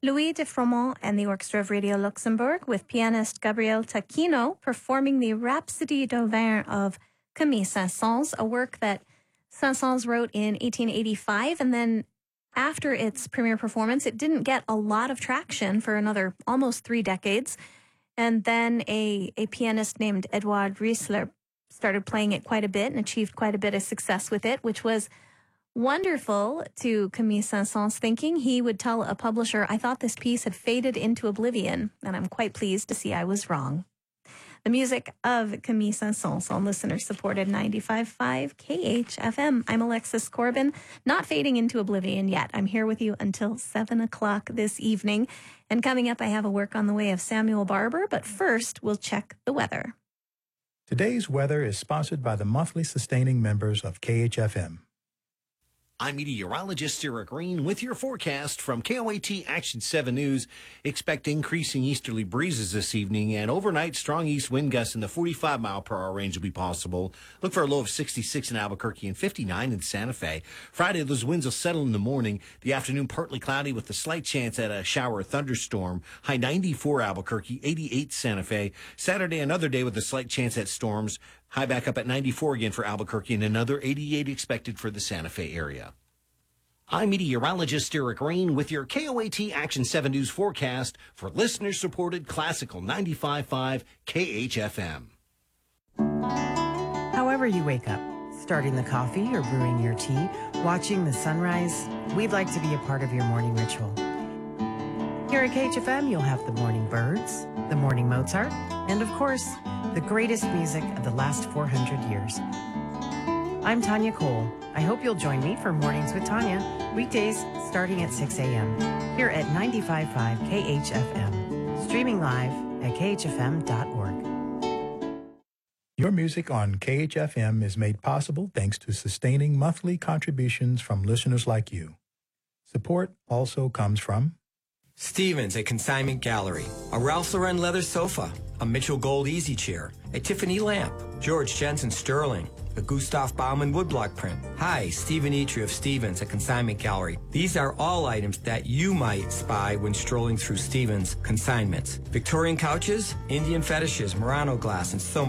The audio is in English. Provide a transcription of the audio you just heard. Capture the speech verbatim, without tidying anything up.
Louis de Froment and the Orchestra of Radio Luxembourg with pianist Gabriel Taquino performing the Rhapsodie d'Auvergne of Camille Saint-Saëns, a work that Saint-Saëns wrote in eighteen eighty-five, and then after its premiere performance, it didn't get a lot of traction for another almost three decades. And then a, a pianist named Edouard Riesler started playing it quite a bit and achieved quite a bit of success with it, which was wonderful to Camille Saint-Saëns' thinking. He would tell a publisher, "I thought this piece had faded into oblivion, and I'm quite pleased to see I was wrong." The music of Camille Saint-Saëns on listener-supported ninety-five point five K H F M. I'm Alexis Corbin, not fading into oblivion yet. I'm here with you until seven o'clock this evening. And coming up, I have a work on the way of Samuel Barber, but first, we'll check the weather. Today's weather is sponsored by the monthly sustaining members of K H F M. I'm meteorologist Sarah Green with your forecast from K O A T Action seven News. Expect increasing easterly breezes this evening, and overnight strong east wind gusts in the forty-five mile per hour range will be possible. Look for a low of sixty-six in Albuquerque and fifty-nine in Santa Fe. Friday, those winds will settle in the morning. The afternoon, partly cloudy with a slight chance at a shower or thunderstorm. High ninety-four Albuquerque, eighty-eight Santa Fe. Saturday, another day with a slight chance at storms. High back up at ninety-four again for Albuquerque, and another eighty-eight expected for the Santa Fe area. I'm meteorologist Eric Green with your K O A T Action seven News forecast for listener-supported classical ninety-five point five K H F M. However you wake up, starting the coffee or brewing your tea, watching the sunrise, we'd like to be a part of your morning ritual. Here at K H F M, you'll have the morning birds, the morning Mozart, and of course, the greatest music of the last four hundred years. I'm Tanya Cole. I hope you'll join me for Mornings with Tanya, weekdays starting at six a.m. here at ninety-five point five K H F M, streaming live at K H F M dot org. Your music on K H F M is made possible thanks to sustaining monthly contributions from listeners like you. Support also comes from Stevens, a consignment gallery, a Ralph Lauren leather sofa, a Mitchell Gold easy chair, a Tiffany lamp, George Jensen Sterling, a Gustav Baumann woodblock print. Hi, Stephen Etry of Stevens, a consignment gallery. These are all items that you might spy when strolling through Stevens Consignments. Victorian couches, Indian fetishes, Murano glass, and so much.